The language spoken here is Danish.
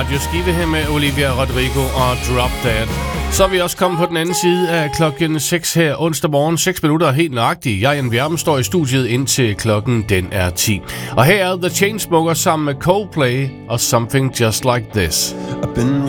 Radio Skive her med Olivia Rodrigo og Drop Dead. Så er vi også kommet på den anden side af klokken 6 her onsdag morgen. 6 minutter helt nøjagtigt. Jeg, Jan Bjerm, står i studiet indtil klokken den er 10. Og her er The Chainsmokers sammen med Coldplay og Something Just Like This. I've been